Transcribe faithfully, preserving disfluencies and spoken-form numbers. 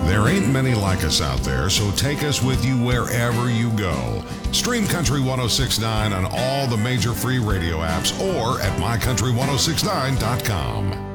There ain't many like us out there, so take us with you wherever you go. Stream Country ten sixty-nine on all the major free radio apps or at my country ten sixty-nine dot com.